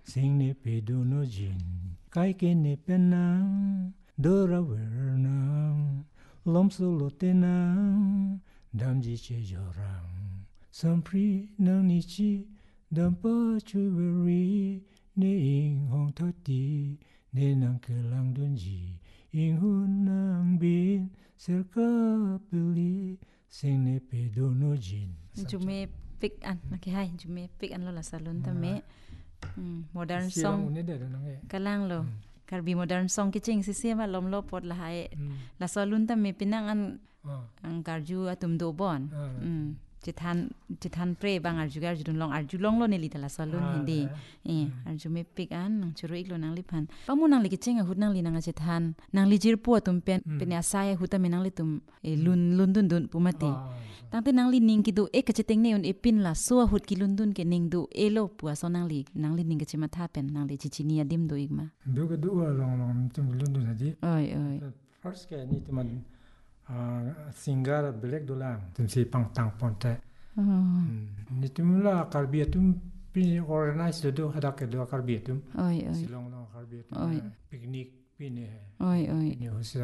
sing ne pe do no jin kai ke ne penang dora wernang lom solo tenang dam ji che jorang sampri nang ni chi dam pa chu veri ne ing hong tho ti ne nang ke lang dun ji ing hun nang bin ser ka peli sing ne pe do no jin jume pick an naki hai jume pick an lo la salon ta me modern song kalang lo karbi modern song ki ching si ma lom lo pot la hai la salon ta me pinang ang karju atum do bon chithan pre bang arju arju long lo ne li la salon hindi arju me pick an churu iklo nang li phan pamu nang li ki ching hut nang li nang chithan nang li jir pu tum pen asai huta me nang li tum lun dun pumati tangte nang li ning ki du ek chiteng ne un epin la so hut ki lun dun ke ning du elo pu so nang li ning ke chima tha pen nang li chichini adim do igma du ga du long tum lun dun di oi first ke ni tum singar black dolang tum si pang tang ponte ni tum la karbiatum pin organize do hada ke do karbiatum oi silong karbiatum picnic pin oi ni